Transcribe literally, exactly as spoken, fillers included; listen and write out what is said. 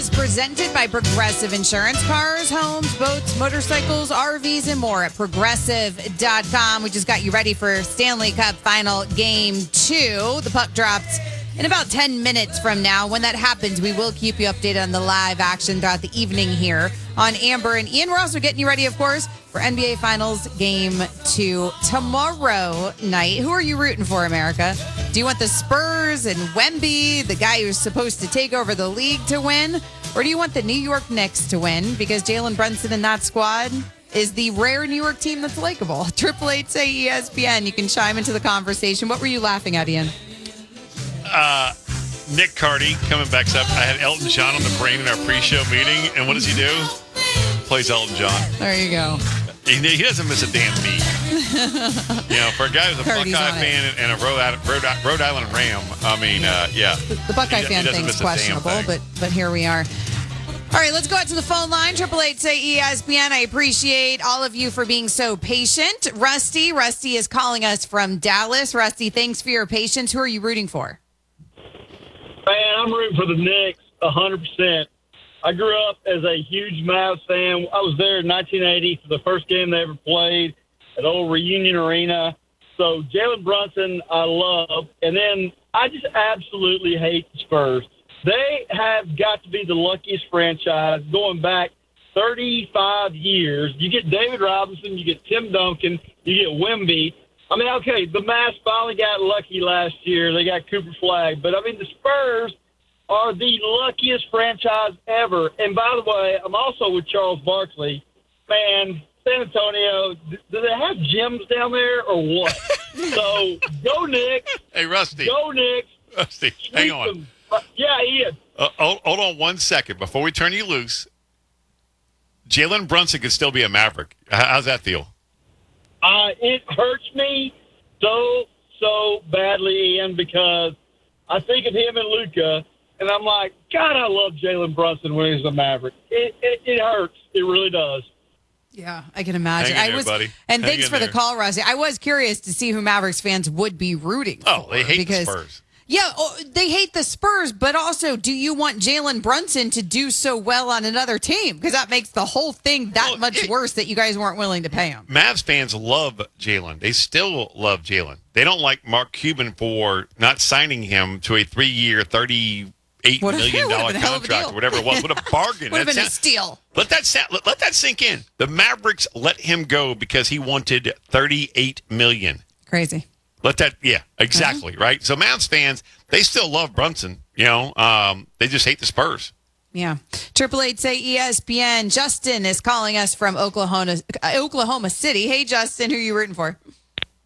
Is presented by Progressive Insurance. Cars, homes, boats, motorcycles, R Vs, and more at progressive dot com. We just got you ready for Stanley Cup Final Game two. The puck drops in about ten minutes from now. When that happens, we will keep you updated on the live action throughout the evening here on Amber and Ian. We're also getting you ready, of course, for N B A Finals Game two tomorrow night. Who are you rooting for, America? Do you want the Spurs and Wemby, the guy who's supposed to take over the league, to win? Or do you want the New York Knicks to win? Because Jalen Brunson and that squad is the rare New York team that's likable. Triple Eight say E S P N. You can chime into the conversation. What were you laughing at, Ian? Uh, Nick Cardy coming back up. I had Elton John on the brain in our pre-show meeting, and what does he do? Plays Elton John. There you go. He, he doesn't miss a damn beat. You know, for a guy who's a Cardy's Buckeye fan and a Rhode Island, Rhode, Rhode Island Ram, I mean, uh, yeah. The, the Buckeye he, fan he thing's miss a damn questionable, thing. but but here we are. All right, let's go out to the phone line. Triple Eight say E S P N. I appreciate all of you for being so patient. Rusty, Rusty is calling us from Dallas. Rusty, thanks for your patience. Who are you rooting for? Man, I'm rooting for the Knicks one hundred percent. I grew up as a huge Mavs fan. I was there in nineteen eighty for the first game they ever played at old Reunion Arena. So Jalen Brunson, I love. And then I just absolutely hate the Spurs. They have got to be the luckiest franchise going back thirty-five years. You get David Robinson, you get Tim Duncan, you get Wemby. I mean, okay, the Mavs finally got lucky last year. They got Cooper Flag. But, I mean, the Spurs are the luckiest franchise ever. And, by the way, I'm also with Charles Barkley. Man, San Antonio, do they have gyms down there or what? So, go Knicks. Hey, Rusty. Go Knicks. Rusty, hang on. Them. Yeah, Ian. Uh, hold, hold on one second before we turn you loose. Jalen Brunson could still be a Maverick. How's that feel? Uh, it hurts me so, so badly, Ian, because I think of him and Luka, and I'm like, God, I love Jalen Brunson when he's a Maverick. It, it, it hurts. It really does. Yeah, I can imagine. Hang in I there, was, buddy. and Hang thanks in for the there. call, Rusty. I was curious to see who Mavericks fans would be rooting Oh, for. they hate because, the Spurs. Yeah, oh, they hate the Spurs, but also, do you want Jalen Brunson to do so well on another team? Because that makes the whole thing that Well, much it- worse that you guys weren't willing to pay him. Mavs fans love Jalen. They still love Jalen. They don't like Mark Cuban for not signing him to a three-year, thirty-eight What a- million would've dollar been a hell of a contract deal. or whatever it was. What a bargain! Would have That been a sound- steal. Let that sa- let, let that sink in. The Mavericks let him go because he wanted thirty-eight million dollars. Crazy. Let that, yeah, exactly, right? So Mavs fans, they still love Brunson. You know, um, they just hate the Spurs. Yeah. Triple Eight say E S P N. Justin is calling us from Oklahoma, Oklahoma City. Hey, Justin, who are you rooting for?